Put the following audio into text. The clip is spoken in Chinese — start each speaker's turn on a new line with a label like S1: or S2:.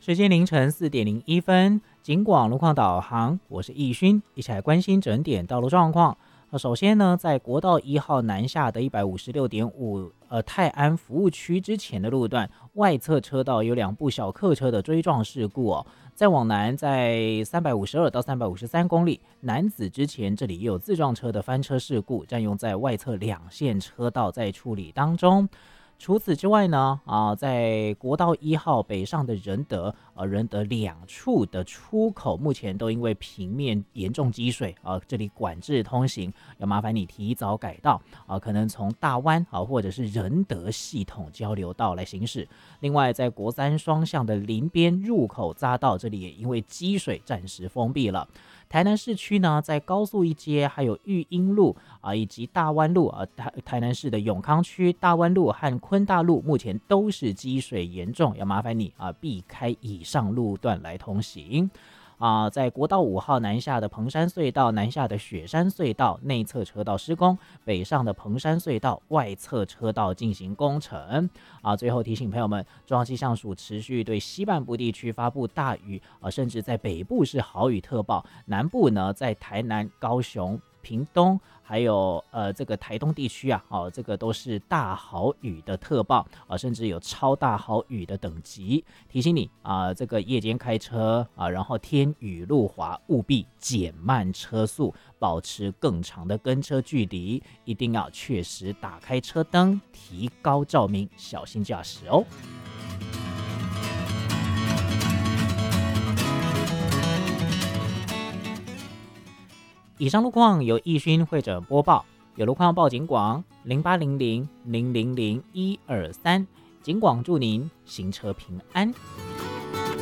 S1: 时间凌晨4:01，警广路况导航，我是易勋，一起来关心整点道路状况。首先呢，在国道1号南下的156.5泰安服务区之前的路段，外侧车道有2部小客车的追撞事故哦。再往南，在352到353公里南子之前，这里也有自撞车的翻车事故，占用在外侧2线车道在处理当中。除此之外呢，在国道1号北上的仁德2处的出口，目前都因为平面严重积水这里管制通行，要麻烦你提早改道可能从大湾或者是仁德系统交流道来行驶。另外，在国3双向的林边入口匝道，这里也因为积水暂时封闭了。台南市区呢，在高速一街、还有育英路以及大湾路台南市的永康区大湾路和昆大路目前都是积水严重，要麻烦你避开以上路段来通行。在国道5号南下的彭山隧道、南下的雪山隧道内侧车道施工，北上的彭山隧道外侧车道进行工程。最后提醒朋友们，中央气象署持续对西半部地区发布大雨甚至在北部是豪雨特报，南部呢在台南、高雄、屏东还有这个台东地区这个都是大豪雨的特报甚至有超大豪雨的等级。提醒你这个夜间开车然后天雨路滑，务必减慢车速，保持更长的跟车距离，一定要确实打开车灯，提高照明，小心驾驶哦。以上路况由易勋会诊播报，有路况报警广0800000123，警广祝您行车平安。